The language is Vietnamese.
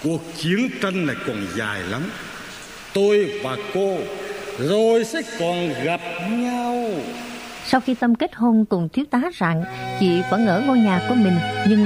cuộc chiến tranh này còn dài lắm. Tôi và cô rồi sẽ còn gặp nhau. Sau khi Tâm kết hôn cùng thiếu tá Rạng, chị vẫn ở ngôi nhà của mình nhưng